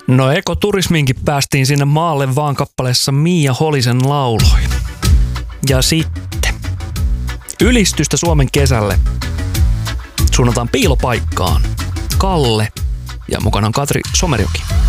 No ekoturismiinkin päästiin sinne maalle vaan kappaleessa Mia Holisen lauloin. Ja sitten ylistystä Suomen kesälle suunnataan piilopaikkaan. Kalle ja mukana on Katri Somerjoki.